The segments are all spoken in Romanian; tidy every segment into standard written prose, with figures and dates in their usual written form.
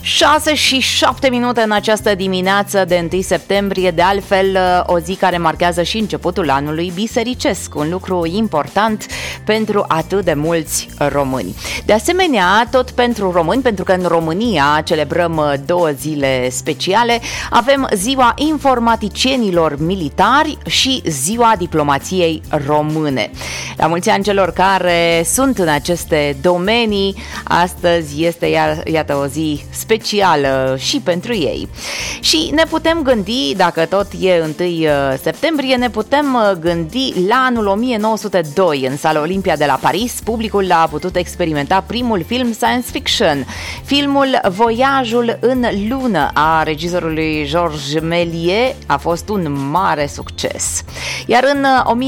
6:07 în această dimineață de 1 septembrie, de altfel o zi care marchează și începutul anului bisericesc, un lucru important pentru atât de mulți români. De asemenea, tot pentru români, pentru că în România celebrăm două zile speciale, avem Ziua Informaticienilor Militari și Ziua Diplomației Române. La mulți ani celor care sunt în aceste domenii, astăzi este iată o zi specială și pentru ei. Și ne putem gândi, dacă tot e 1 septembrie, ne putem gândi la anul 1902. În Sala Olimpia de la Paris, publicul a putut experimenta primul film science fiction. Filmul Voiajul în lună a regizorului Georges Méliès a fost un mare succes. Iar în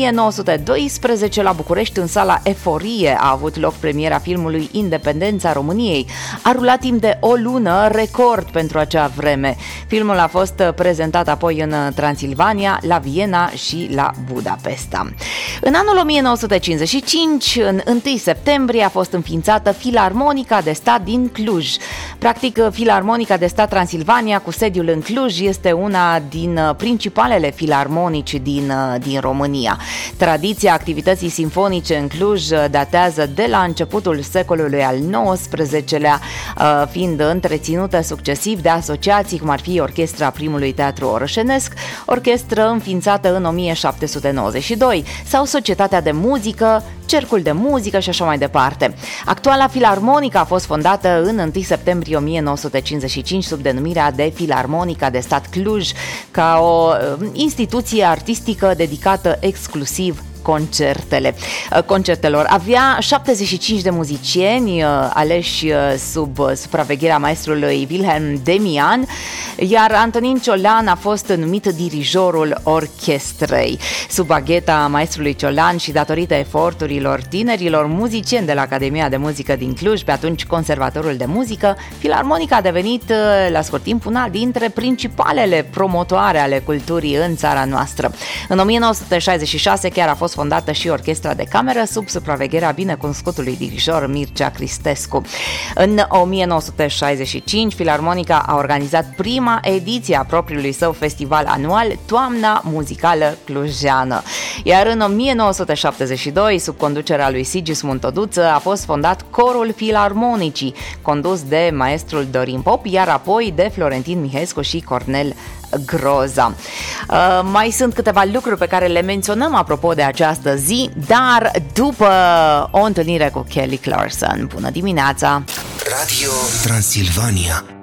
1912, la București, în Sala Eforie, a avut loc premiera filmului Independența României. A rulat timp de o lună, record pentru acea vreme. Filmul a fost prezentat apoi în Transilvania, la Viena și la Budapesta. În anul 1955, în 1 septembrie, a fost înființată Filarmonica de Stat din Cluj. Practic, Filarmonica de Stat Transilvania, cu sediul în Cluj, este una din principalele filarmonici din România. Tradiția activității simfonice în Cluj datează de la începutul secolului al XIX-lea, fiind întreținută succesiv de asociații cum ar fi Orchestra Primului Teatru Orășenesc, orchestră înființată în 1792, sau Societatea de Muzică, Cercul de Muzică și așa mai departe. Actuala filarmonică a fost fondată în 1 septembrie 1955 sub denumirea de Filarmonica de Stat Cluj, ca o instituție artistică dedicată exclusiv concertelor. Avea 75 de muzicieni aleși sub supravegherea maestrului Wilhelm Demian, iar Antonin Ciolan a fost numit dirijorul orchestrei. Sub bagheta maestrului Ciolan și datorită eforturilor tinerilor muzicieni de la Academia de Muzică din Cluj, pe atunci Conservatorul de Muzică, Filarmonica a devenit la scurt timp una dintre principalele promotoare ale culturii în țara noastră. În 1966 chiar a fost fondată și orchestra de cameră sub supravegherea binecunoscutului dirijor Mircea Cristescu. În 1965, Filarmonica a organizat prima ediție a propriului său festival anual, Toamna Muzicală Clujeană. Iar în 1972, sub conducerea lui Sigismund Toduță, a fost fondat Corul Filarmonicii, condus de maestrul Dorin Pop, iar apoi de Florentin Mihescu și Cornel Groza. Mai sunt câteva lucruri pe care le menționăm apropo de această zi, dar după o întâlnire cu Kelly Clarkson. Bună dimineața! Radio Transilvania.